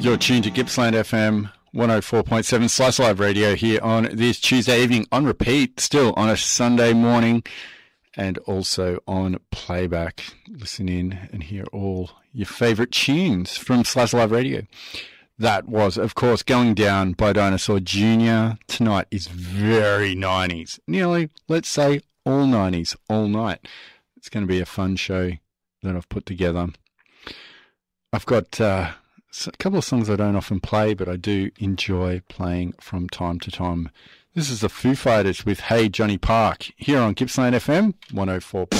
You're tuned to Gippsland FM 104.7 Slice Live Radio here on this Tuesday evening on repeat, still on a Sunday morning, and also on playback. Listen in and hear all your favourite tunes from Slice Live Radio. That was, of course, Going Down by Dinosaur Jr. Tonight is very 90s. Nearly, let's say, all 90s, all night. It's going to be a fun show that I've put together. I've got a couple of songs I don't often play, but I do enjoy playing from time to time. This is the Foo Fighters with Hey Johnny Park here on Gippsland FM 104.